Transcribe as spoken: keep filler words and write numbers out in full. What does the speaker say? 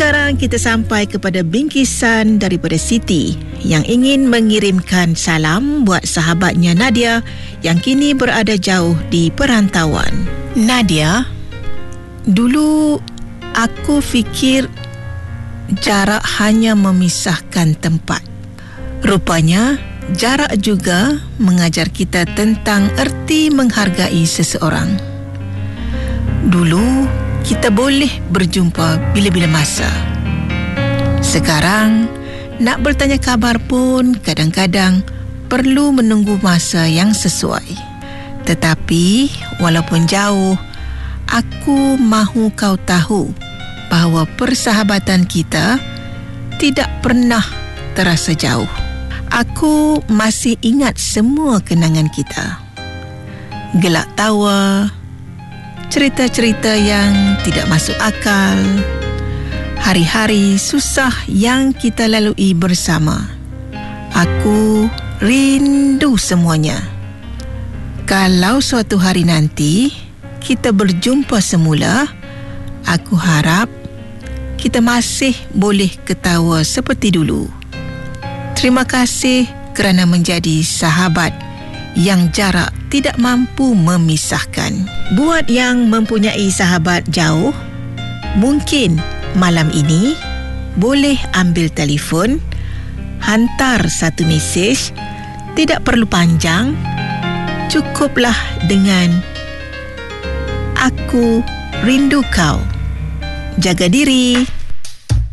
sekarang kita sampai kepada bingkisan daripada Siti yang ingin mengirimkan salam buat sahabatnya Nadia yang kini berada jauh di perantauan. Nadia, dulu aku fikir jarak hanya memisahkan tempat. Rupanya jarak juga mengajar kita tentang erti menghargai seseorang. Dulu kita boleh berjumpa bila-bila masa. Sekarang nak bertanya kabar pun kadang-kadang perlu menunggu masa yang sesuai. Tetapi walaupun jauh, aku mahu kau tahu bahawa persahabatan kita tidak pernah terasa jauh. Aku masih ingat semua kenangan kita. Gelak tawa, cerita-cerita yang tidak masuk akal, hari-hari susah yang kita lalui bersama. Aku rindu semuanya. Kalau suatu hari nanti kita berjumpa semula, aku harap kita masih boleh ketawa seperti dulu. Terima kasih kerana menjadi sahabat yang jarak tidak mampu memisahkan. Buat yang mempunyai sahabat jauh, mungkin malam ini boleh ambil telefon, hantar satu mesej, tidak perlu panjang, cukuplah dengan "Aku rindu kau." Jaga diri.